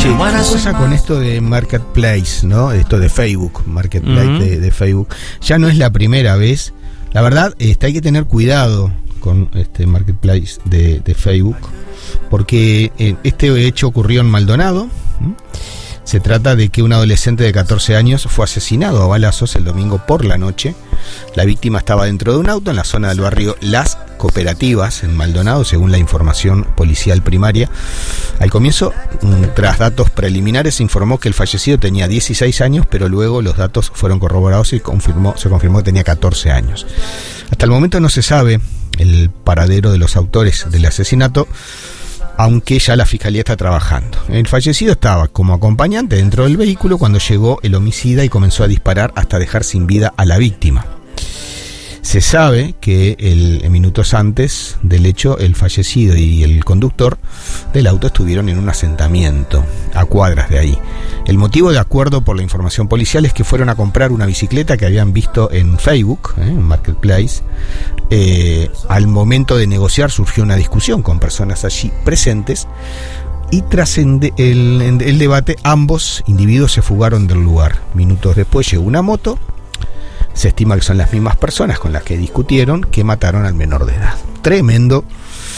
Che, ¿qué pasa con esto de Marketplace, no? Esto de Facebook, Marketplace de Facebook. Ya no es la primera vez. La verdad, hay que tener cuidado con este Marketplace de Facebook, porque este hecho ocurrió en Maldonado. Se trata de que un adolescente de 14 años fue asesinado a balazos el domingo por la noche. La víctima estaba dentro de un auto en la zona del barrio Las Cooperativas, en Maldonado, según la información policial primaria. Al comienzo, tras datos preliminares, se informó que el fallecido tenía 16 años, pero luego los datos fueron corroborados y se confirmó que tenía 14 años. Hasta el momento no se sabe el paradero de los autores del asesinato, aunque ya la fiscalía está trabajando. El fallecido estaba como acompañante dentro del vehículo cuando llegó el homicida y comenzó a disparar hasta dejar sin vida a la víctima. Se sabe que minutos antes del hecho, el fallecido y el conductor del auto estuvieron en un asentamiento a cuadras de ahí. El motivo, de acuerdo por la información policial, es que fueron a comprar una bicicleta que habían visto en Facebook, en Marketplace. Al momento de negociar surgió una discusión con personas allí presentes y tras el debate ambos individuos se fugaron del lugar. Minutos después llegó una moto. Se estima que son las mismas personas con las que discutieron que mataron al menor de edad. Tremendo